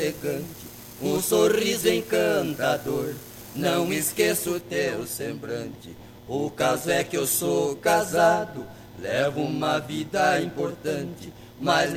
elegante, um sorriso encantador. Não esqueço teu semblante. O caso é que eu sou casado, levo uma vida importante, mas